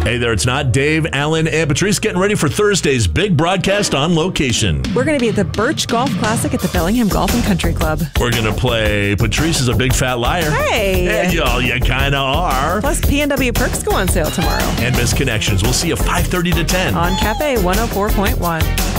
Hey there, it's not Dave, Alan, and Patrice getting ready for Thursday's big broadcast on location. We're going to be at the Birch Golf Classic at the Bellingham Golf and Country Club. We're going to play Patrice is a Big Fat Liar. Hey! And y'all, you kind of are. Plus, PNW perks go on sale tomorrow. And Missed Connections. We'll see you 5:30 to 10. On Cafe 104.1.